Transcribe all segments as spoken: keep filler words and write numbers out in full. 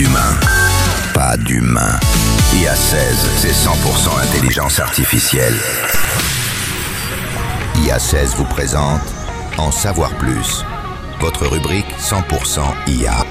d'humain. Pas d'humain. I A seize, c'est cent pour cent intelligence artificielle. I A seize vous présente En savoir plus, votre rubrique cent pour cent I A.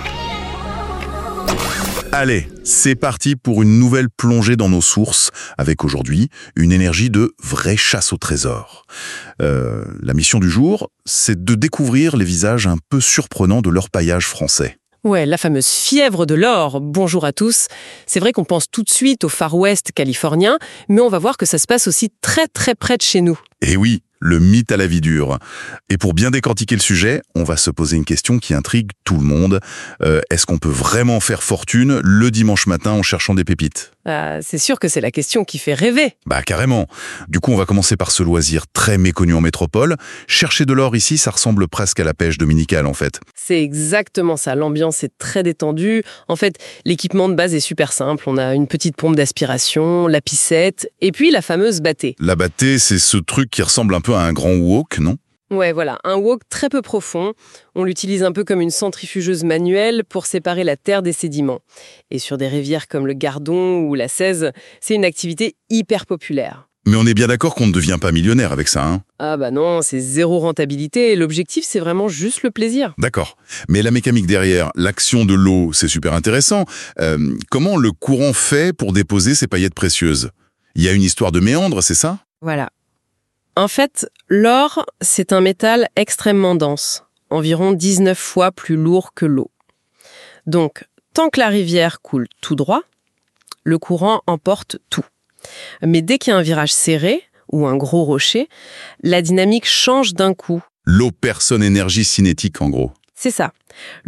Allez, c'est parti pour une nouvelle plongée dans nos sources, avec aujourd'hui une énergie de vraie chasse au trésor. Euh, la mission du jour, c'est de découvrir les visages un peu surprenants de l'orpaillage français. Ouais, la fameuse fièvre de l'or. Bonjour à tous. C'est vrai qu'on pense tout de suite au Far West californien, mais on va voir que ça se passe aussi très très près de chez nous. Et oui, le mythe à la vie dure. Et pour bien décortiquer le sujet, on va se poser une question qui intrigue tout le monde. Euh, est-ce qu'on peut vraiment faire fortune le dimanche matin en cherchant des pépites ? Ah, c'est sûr que c'est la question qui fait rêver. Bah carrément. Du coup, on va commencer par ce loisir très méconnu en métropole. Chercher de l'or ici, ça ressemble presque à la pêche dominicale en fait. C'est exactement ça. L'ambiance est très détendue. En fait, l'équipement de base est super simple. On a une petite pompe d'aspiration, la piscette, et puis la fameuse battée. La battée, c'est ce truc qui ressemble un peu à un grand wok, non ? Ouais, voilà, un wok très peu profond. On l'utilise un peu comme une centrifugeuse manuelle pour séparer la terre des sédiments. Et sur des rivières comme le Gardon ou la Cèze, c'est une activité hyper populaire. Mais on est bien d'accord qu'on ne devient pas millionnaire avec ça, hein ? Ah bah non, c'est zéro rentabilité. L'objectif, c'est vraiment juste le plaisir. D'accord. Mais la mécanique derrière, l'action de l'eau, c'est super intéressant. Euh, comment le courant fait pour déposer ces paillettes précieuses ? Il y a une histoire de méandre, c'est ça ? Voilà. En fait, l'or, c'est un métal extrêmement dense, environ dix-neuf fois plus lourd que l'eau. Donc, tant que la rivière coule tout droit, le courant emporte tout. Mais dès qu'il y a un virage serré, ou un gros rocher, la dynamique change d'un coup. L'eau perd son énergie cinétique, en gros. C'est ça.